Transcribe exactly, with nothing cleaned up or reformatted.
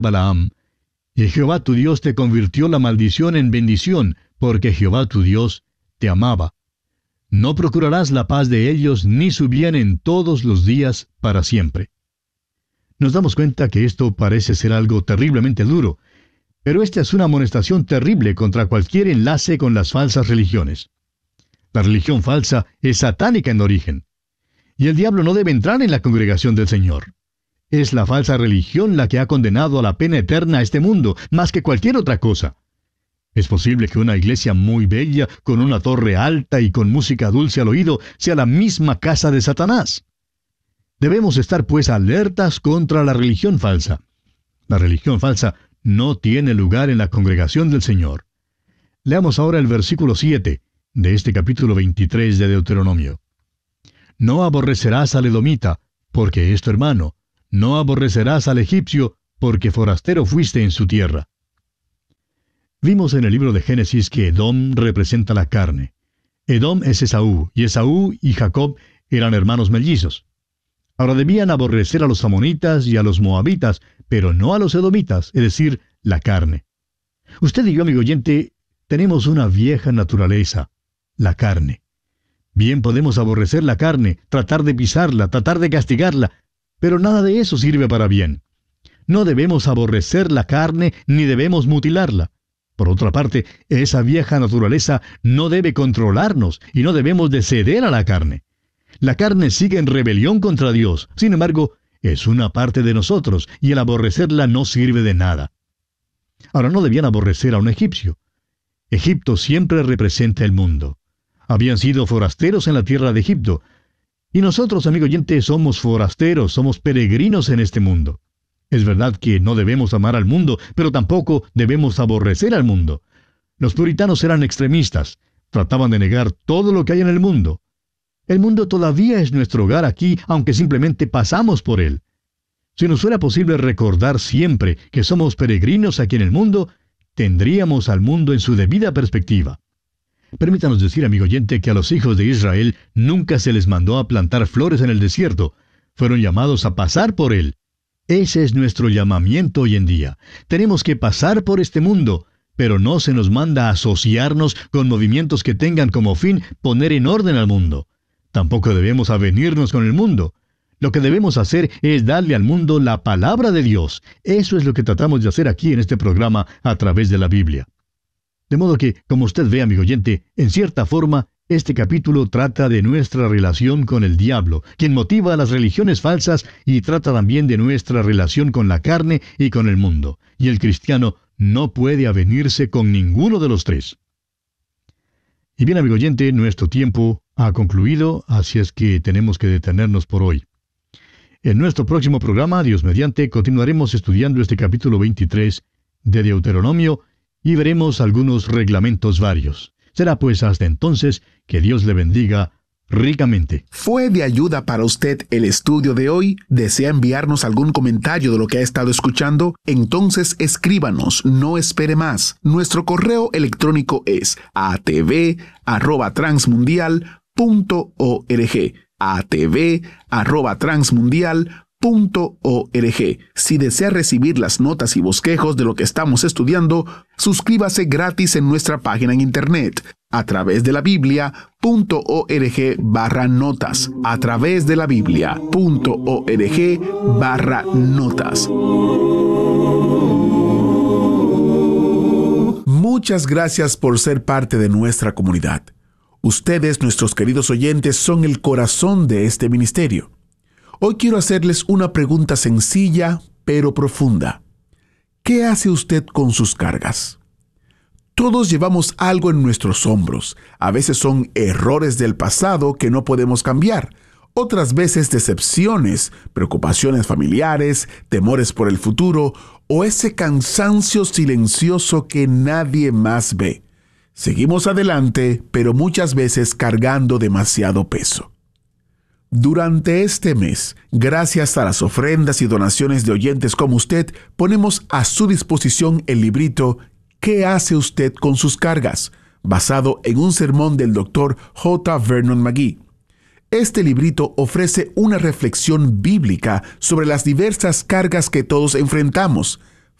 Balaam, y Jehová tu Dios te convirtió la maldición en bendición, porque Jehová tu Dios te amaba. No procurarás la paz de ellos, ni su bien en todos los días para siempre. Nos damos cuenta que esto parece ser algo terriblemente duro, pero esta es una amonestación terrible contra cualquier enlace con las falsas religiones. La religión falsa es satánica en origen, y el diablo no debe entrar en la congregación del Señor. Es la falsa religión la que ha condenado a la pena eterna a este mundo, más que cualquier otra cosa. Es posible que una iglesia muy bella, con una torre alta y con música dulce al oído, sea la misma casa de Satanás. Debemos estar pues alertas contra la religión falsa. La religión falsa no tiene lugar en la congregación del Señor. Leamos ahora el versículo siete de este capítulo veintitrés de Deuteronomio. No aborrecerás al edomita, porque es tu hermano. No aborrecerás al egipcio, porque forastero fuiste en su tierra. Vimos en el libro de Génesis que Edom representa la carne. Edom es Esaú, y Esaú y Jacob eran hermanos mellizos. Ahora debían aborrecer a los amonitas y a los moabitas, pero no a los edomitas, es decir, la carne. Usted y yo, amigo oyente, tenemos una vieja naturaleza, la carne. Bien podemos aborrecer la carne, tratar de pisarla, tratar de castigarla, pero nada de eso sirve para bien. No debemos aborrecer la carne ni debemos mutilarla. Por otra parte, esa vieja naturaleza no debe controlarnos y no debemos de ceder a la carne. La carne sigue en rebelión contra Dios. Sin embargo, es una parte de nosotros y el aborrecerla no sirve de nada. Ahora, no debían aborrecer a un egipcio. Egipto siempre representa el mundo. Habían sido forasteros en la tierra de Egipto. Y nosotros, amigo oyente, somos forasteros, somos peregrinos en este mundo. Es verdad que no debemos amar al mundo, pero tampoco debemos aborrecer al mundo. Los puritanos eran extremistas, trataban de negar todo lo que hay en el mundo. El mundo todavía es nuestro hogar aquí, aunque simplemente pasamos por él. Si nos fuera posible recordar siempre que somos peregrinos aquí en el mundo, tendríamos al mundo en su debida perspectiva. Permítanos decir, amigo oyente, que a los hijos de Israel nunca se les mandó a plantar flores en el desierto. Fueron llamados a pasar por él. Ese es nuestro llamamiento hoy en día. Tenemos que pasar por este mundo, pero no se nos manda a asociarnos con movimientos que tengan como fin poner en orden al mundo. Tampoco debemos avenirnos con el mundo. Lo que debemos hacer es darle al mundo la palabra de Dios. Eso es lo que tratamos de hacer aquí en este programa a través de la Biblia. De modo que, como usted ve, amigo oyente, en cierta forma, este capítulo trata de nuestra relación con el diablo, quien motiva a las religiones falsas, y trata también de nuestra relación con la carne y con el mundo. Y el cristiano no puede avenirse con ninguno de los tres. Y bien, amigo oyente, nuestro tiempo ha concluido, así es que tenemos que detenernos por hoy. En nuestro próximo programa, Dios mediante, continuaremos estudiando este capítulo veintitrés de Deuteronomio y veremos algunos reglamentos varios. Será pues hasta entonces que Dios le bendiga ricamente. ¿Fue de ayuda para usted el estudio de hoy? ¿Desea enviarnos algún comentario de lo que ha estado escuchando? Entonces escríbanos, no espere más. Nuestro correo electrónico es a t v arroba transmundial punto org. a t v arroba transmundial punto org. Si desea recibir las notas y bosquejos de lo que estamos estudiando, suscríbase gratis en nuestra página en internet a través de la Biblia punto org barra notas. A través de la Biblia punto org barra notas. Muchas gracias por ser parte de nuestra comunidad. Ustedes, nuestros queridos oyentes, son el corazón de este ministerio. Hoy quiero hacerles una pregunta sencilla, pero profunda. ¿Qué hace usted con sus cargas? Todos llevamos algo en nuestros hombros. A veces son errores del pasado que no podemos cambiar. Otras veces decepciones, preocupaciones familiares, temores por el futuro o ese cansancio silencioso que nadie más ve. Seguimos adelante, pero muchas veces cargando demasiado peso. Durante este mes, gracias a las ofrendas y donaciones de oyentes como usted, ponemos a su disposición el librito ¿Qué hace usted con sus cargas?, basado en un sermón del doctor J. Vernon McGee. Este librito ofrece una reflexión bíblica sobre las diversas cargas que todos enfrentamos,